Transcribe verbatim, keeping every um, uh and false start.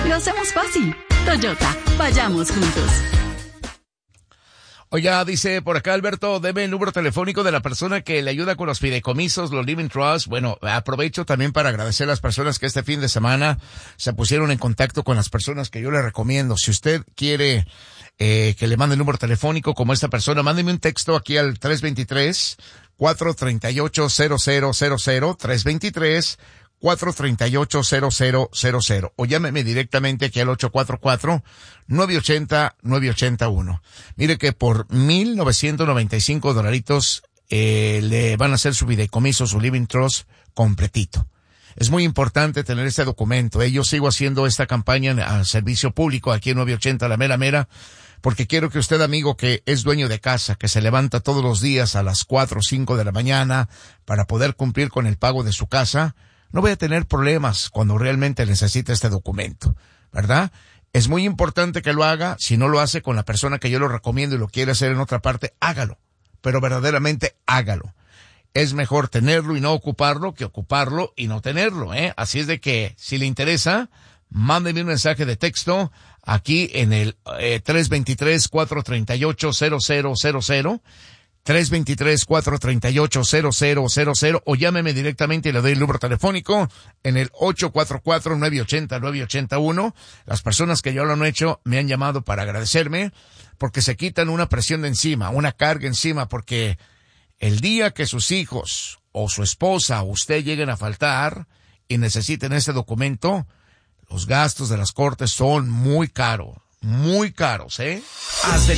Lo hacemos fácil. Toyota, vayamos juntos. Oiga, dice por acá Alberto, deme el número telefónico de la persona que le ayuda con los fideicomisos, los Living Trust. Bueno, aprovecho también para agradecer a las personas que este fin de semana se pusieron en contacto con las personas que yo le recomiendo. Si usted quiere eh, que le mande el número telefónico como esta persona, mándeme un texto aquí al tres dos tres, cuatro tres ocho, cero cero cero cero, tres dos tres, cuatro tres ocho, cero cero cero cero, o llámeme directamente aquí al ocho cuatro cuatro, nueve ocho cero, nueve ocho cero uno. Mire que por mil novecientos noventa y cinco dolaritos eh, le van a hacer su fideicomiso, su Living Trust completito. Es muy importante tener este documento. Eh. Yo sigo haciendo esta campaña a servicio público aquí en nueve ochenta La Mera Mera, porque quiero que usted, amigo, que es dueño de casa, que se levanta todos los días a las cuatro o cinco de la mañana para poder cumplir con el pago de su casa, no voy a tener problemas cuando realmente necesite este documento, ¿verdad? Es muy importante que lo haga. Si no lo hace con la persona que yo lo recomiendo y lo quiere hacer en otra parte, hágalo. Pero verdaderamente hágalo. Es mejor tenerlo y no ocuparlo que ocuparlo y no tenerlo, ¿eh? Así es de que, si le interesa, mándeme un mensaje de texto aquí en el eh, tres dos tres, cuatro tres ocho, cero cero cero cero, tres dos tres, cuatro tres ocho, cero cero cero cero, o llámeme directamente y le doy el número telefónico en el ocho cuatro cuatro, nueve ocho cero, nueve ocho cero uno. Las personas que ya lo han hecho me han llamado para agradecerme porque se quitan una presión de encima, una carga encima, porque el día que sus hijos o su esposa o usted lleguen a faltar y necesiten ese documento, los gastos de las cortes son muy caros, muy caros, ¿eh? Haz de